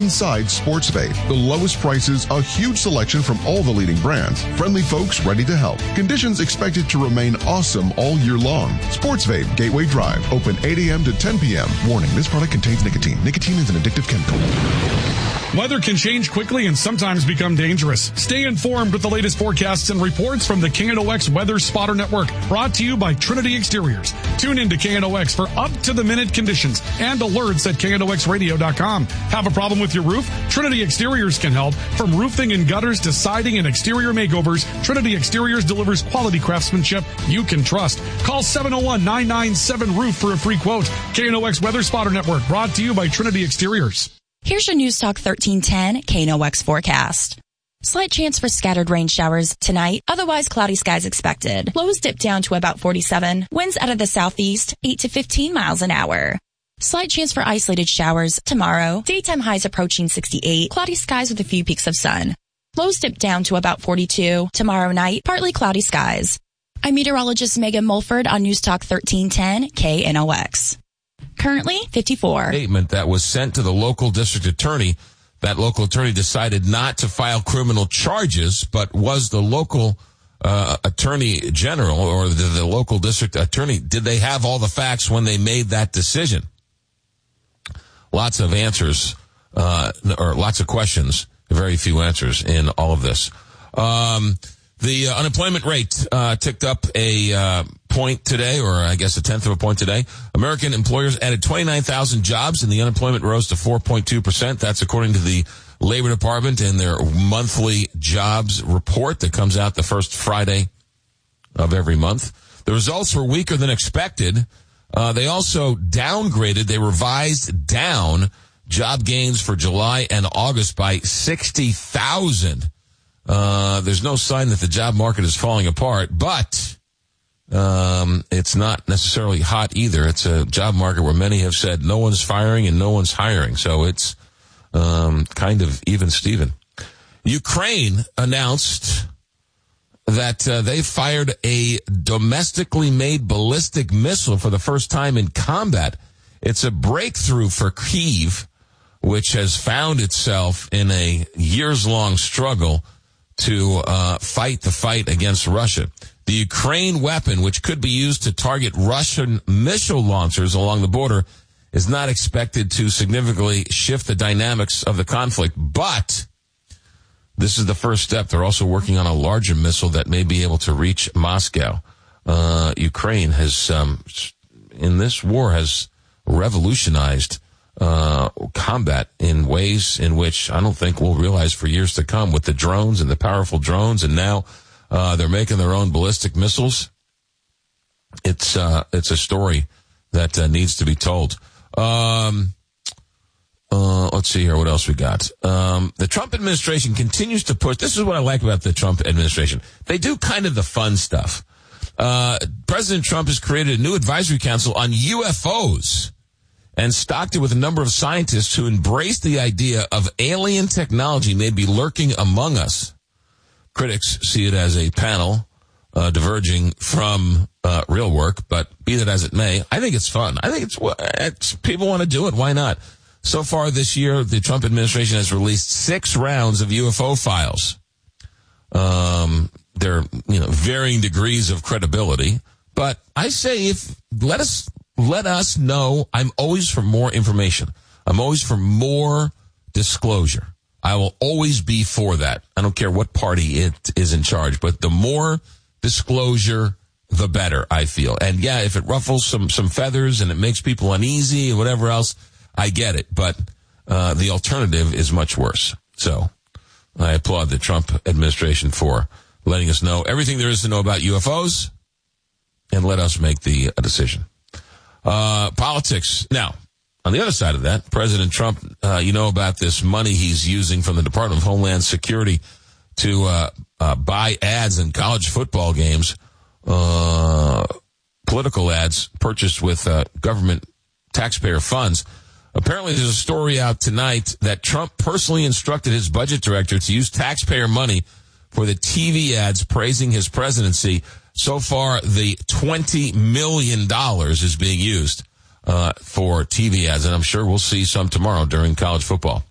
inside Sports Babe. The lowest prices, a huge selection from all the leading brands. Friendly folks ready to help. Conditions expected to remain awesome all year long. Sports Babe, Gateway Drive. Open 8 a.m. to 10 p.m. Warning, this product contains nicotine. Nicotine is an addictive chemical. Weather can change quickly and sometimes become dangerous. Stay informed with the latest forecasts and reports from the KNOX Weather Spotter Network, brought to you by Trinity Exteriors. Tune in to KNOX for up-to-the-minute conditions and alerts at knoxradio.com. Have a problem with your roof? Trinity Exteriors can help. From roofing and gutters to siding and exterior makeovers, Trinity Exteriors delivers quality craftsmanship you can trust. Call 701-997-ROOF for a free quote. KNOX Weather Spotter Network, brought to you by Trinity Exteriors. Here's your News Talk 1310 KNOX forecast. Slight chance for scattered rain showers tonight, otherwise cloudy skies expected. Lows dip down to about 47. Winds out of the southeast, 8 to 15 miles an hour. Slight chance for isolated showers tomorrow. Daytime highs approaching 68. Cloudy skies with a few peaks of sun. Lows dip down to about 42. Tomorrow night, partly cloudy skies. I'm meteorologist Megan Mulford on News Talk 1310 KNOX. Currently 54. Statement that was sent to the local district attorney. That local attorney decided not to file criminal charges, but was the local attorney general or the local district attorney, did they have all the facts when they made that decision? Lots of answers, or lots of questions, very few answers in all of this. The unemployment rate ticked up a point today, or I guess a tenth of a point today. American employers added 29,000 jobs, and the unemployment rose to 4.2%. That's according to the Labor Department and their monthly jobs report that comes out the first Friday of every month. The results were weaker than expected. They also they revised down job gains for July and August by 60,000. There's no sign that the job market is falling apart, but it's not necessarily hot either. It's a job market where many have said no one's firing and no one's hiring. So it's kind of even Steven. Ukraine announced that they fired a domestically made ballistic missile for the first time in combat. It's a breakthrough for Kyiv, which has found itself in a years-long struggle to fight the fight against Russia. The Ukraine weapon, which could be used to target Russian missile launchers along the border, is not expected to significantly shift the dynamics of the conflict. But this is the first step. They're also working on a larger missile that may be able to reach Moscow. Ukraine has, in this war, has revolutionized combat in ways in which I don't think we'll realize for years to come, with the drones and the powerful drones, and now they're making their own ballistic missiles. It's a story that needs to be told. Let's see here. What else we got? The Trump administration continues to push. This is what I like about the Trump administration. They do kind of the fun stuff. President Trump has created a new advisory council on UFOs and stocked it with a number of scientists who embrace the idea of alien technology may be lurking among us. Critics see it as a panel diverging from real work, but be that as it may, I think it's fun. I think it's people want to do it. Why not? So far this year, the Trump administration has released 6 rounds of UFO files. They're, varying degrees of credibility, but I say let us know. I'm always for more information. I'm always for more disclosure. I will always be for that. I don't care what party it is in charge, but the more disclosure, the better, I feel. And yeah, if it ruffles some feathers and it makes people uneasy and whatever else, I get it. But the alternative is much worse. So I applaud the Trump administration for letting us know everything there is to know about UFOs and let us make the decision. Politics. Now, on the other side of that, President Trump, about this money he's using from the Department of Homeland Security to buy ads in college football games, political ads purchased with government taxpayer funds. Apparently, there's a story out tonight that Trump personally instructed his budget director to use taxpayer money for the TV ads praising his presidency. So far, the $20 million is being used for TV ads, and I'm sure we'll see some tomorrow during college football.